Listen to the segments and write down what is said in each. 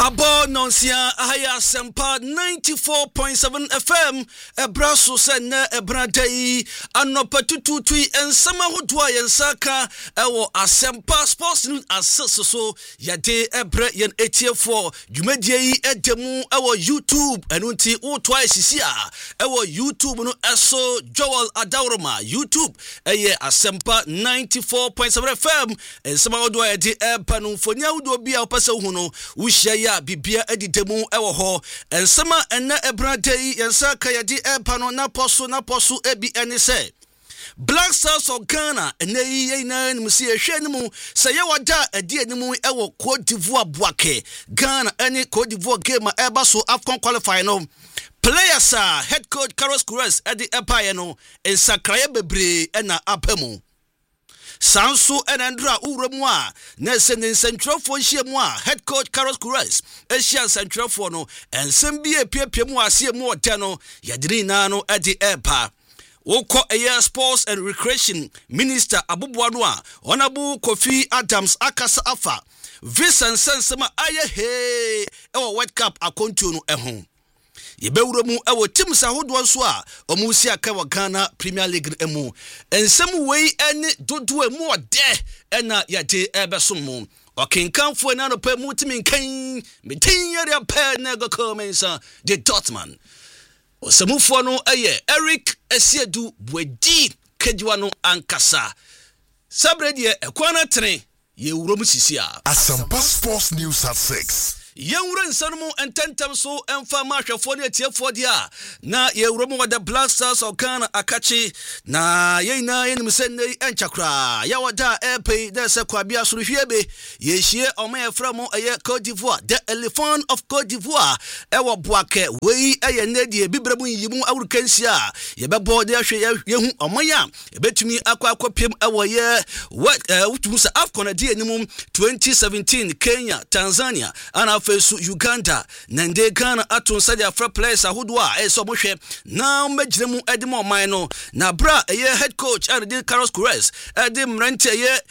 Abo nonsia ahaya sempa 94.7 FM ebraso sene ebradai anopa tututui ensama hodwa yensaka ewo asempa sports news asesoso yade ebre yen etiefo dwumadie yi edemu ewo YouTube enunti utwa esisia ewo YouTube no eso Joel Adawroma YouTube eye asempa 94.7 FM ensama hodwa yade epanu fonia udo bia opese hu no wuhia ya bibia editemu ewo ho ensema enne ebradai yensaka yade epano na poso ebi ene se Black Stars of Ghana ene na musi ehwe nimu se ye wada adi animu ewo Cote d'Ivoire Boake Ghana ene Cote d'Ivoire game eba so AFCON qualify no players head coach Carlos Queiroz edi empire no ensakraye bebre na apemu Sansu enandra uremu a na sene centralfo hyiemu a head coach Carlos Queiroz ehia centralfo no ensem bi epiepiem ase mu ode no yadiri na no edi epa Woko Air Sports and Recreation Minister Abubuano a Honorable Kofi Adams akasa afa Vincent Sensema aye he ewo World Cup akontu no eho Yebewuro mu ewo team sahodwo so a omusi aka wa Ghana Premier League emu ensem wei ene dodo emu ode ena yade ebesom okenkanfo na no pa mu timi nkan metin yare pa na go commensa de Dortmund Osamufo no eye Eric Esiedu Bwedi Kejwa no ankasa Sabrede ekwana tren ye wurom sisia Asampa Sports News at 6 Yewura nsanumu ententem so emfa mahwefo ne tiefo dia na yewurom wada Black Stars of Ghana akachi na yeina yenim senne enchakra ya wada epe de se kwabia soro hwiebe yehie omeyefra mo eye Cote d'Ivoire the elephant of Cote d'Ivoire ewo Boake wei eye nedie bibremu yimu awurkansia yebebo de ahwe yehu omoya ebetumi akwakopiem ewo ye wutusa AFCON die animum 2017 Kenya Tanzania ana fesu Uganda nande Ghana aton sade afra players ahodwa eso mohwe na magiremu edimo man no na bra eye head coach ade Carlos Queiroz ade mrante eye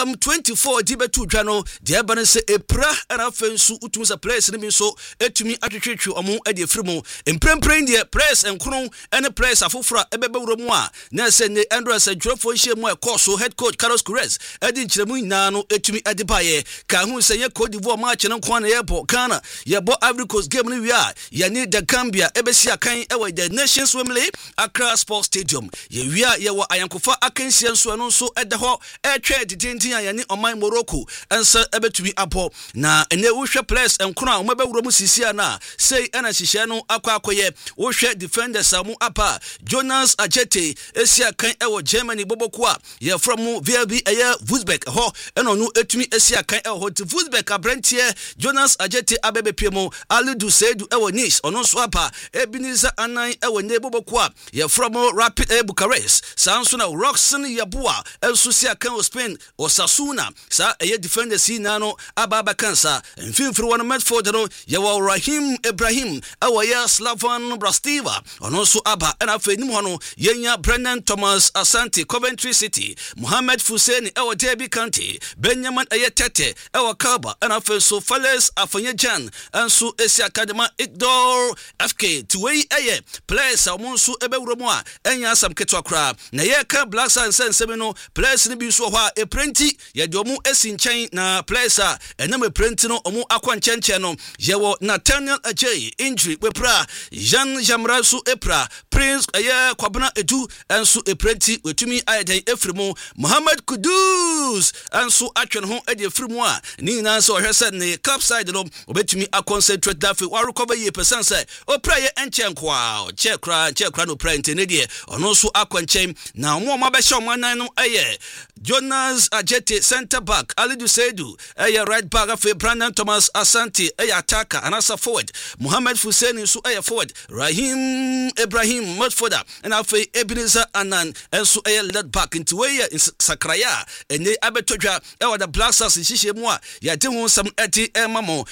24 di betu dwa no de eba ne se epra ana fesu utum sa players ne bi so etumi atwetwetwe omo ade frimo emprempren de players enkron ene players afofora ebebewuro mu a na se ne Andrews adwofo hye mu ekoso head coach Carlos Queiroz ade nkyeremu nyina no etumi ade baye ka hu se ye Cote d'Ivoire match ne nkwan na yebo Ghana yebo Ivory Coast game ni wia ya ni the Gambia ebesi akan ewe the Nations Wembley Accra Sports Stadium ye wia ye wo ayankofa akansia nso no nso ede ho etwe didintin ya ni oman Morocco ensa ebetumi abo na ene wohwe players enkron a omabewuro mu sisia na sei ena hihye no akwakoye wohwe defenders amu apa Jonas Ajete esia kan ewo Germany boboko a ye from VLB eye Wolfsburg ho eno no etumi esia kan ewo Wolfsburg abrantie Jonas Ajete abebepemo Alidu Seidu ewo Nice ono so apa Ebenezer Anan ewo neboboko a ye from Rapid Bucharest sanso na Roxen Yabua enso sia kan Spain Osasuna sa eye defenders na no ababa kansa mfimfiri one Medford no ye wa Rahim Ibrahim ewo ya Slavan Brastiva ono so aba na fenim ho no yenya Brennan Thomas Asante Coventry City Mohamed Fuseni ewo Derby County Benjamin Ayetete ewo Kaba na feso Fales Afanye Jan anso esi academy Igdor FK tuwei eye players amonso ebewuro mu a enya asam ketwa kra na ye ka Black Stars nsem no players ni bi so ho a eprenti ye de omu esi nchen na players a enam eprenti no omu akwa nchen no ye wo Nathaniel Ajay injury wepra Jean Jamra so epra Prince eye Kwabena Edu anso eprenti wetumi ayeden efrimu Mohamed Kudus anso atwen ho ede efrimu a ni na so hwese ne capside no obetumi a concentrate that we recover ye percent say o pray enchen kwa checkra no pray ntene de ono so akwanchen na mo ma be hye omanan no eye Jonas Ajete center back Alidu Seidu eye right back afi Brandon Thomas Asante eye attacker anasa forward Mohamed Fuseni so eye forward Rahim Ibrahim midfielder and afi Ebenezer Anan enso eye left back into way Sakraya ene abetodwa eye the Black Stars hihye mu a ya de ho sam eti emamo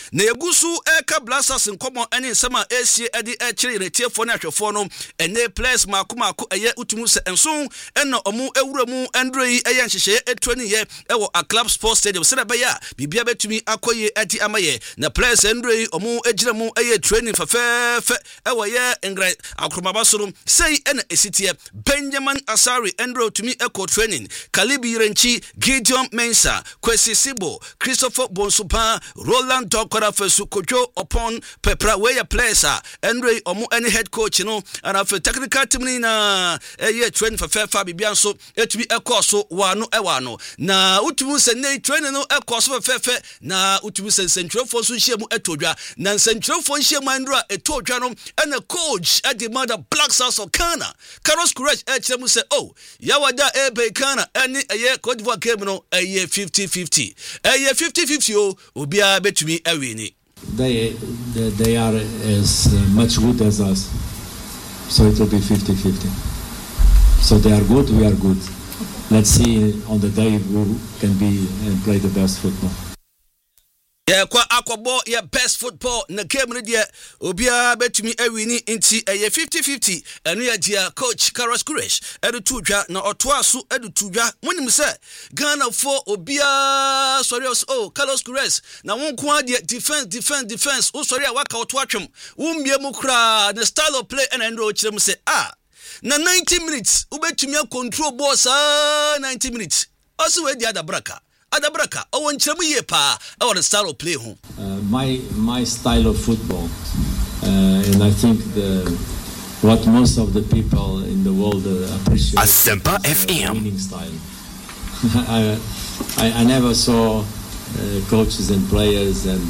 na yegusu eka blasters nkomo ene nsema esie edi echire retiefo na hwefo no ene players makomako eye utumu se enso ena omu ewuramu andrei eye nhyehyeye etrani ye ewo a club sports stadium se be ya bibia betumi akoye edi amaye na players andrei omu ejiramu eye training fafefe ewo ye engre akromabasoro sei ena esitie Benjamin Asari Andrew to me echo training Kalibi Renchi Gideon Mensa Kwesi Sibo Christopher Bonsupa Roland Dokora Fesu Kojo upon Pepra Weya Placer Andre Omu any head coach no and after technical team na ye train for Fair Bianso to be echo so wano ewano na utumu se nei training no echo so fefe na utumu se central for so shemu etodwa na central for shemu Andra etodwa no and a coach at the mother Black Stars of Ghana Carlos Courage echemu se oh yawada ebe Ghana any a Cote d'Ivoire game no a year 50-50 a year 50-50 oh obia betumi awini they are as much good as us, so it will be 50-50. So they are good, we are good. Let's see on the day who can be and play the best football. Yeah, kwa akwabo ya best football na game no dia obia betumi awini inti eye 50-50 enu ya dia coach Carlos Courage edu tudwa na otoaso edu tudwa monim se Ghana for obia sorry oh Carlos Courage na wonko ade defense o sorry waka otoatwem wo mbiemu kra the style of play and endo chirem se na 90 minutes ubetumi control ball sa 90 minutes also we dia da braka Adabraka, oh, and Chemiye pa, our style of play home. My style of football, and I think what most of the people in the world appreciate Asempa FM winning style. I never saw coaches and players and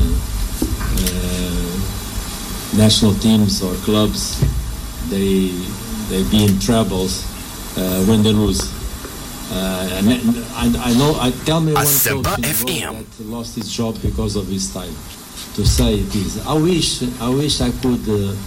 national teams or clubs they be in troubles when they lose. I know. Tell me one coach in the world that lost his job because of his style. To say this, I wish I could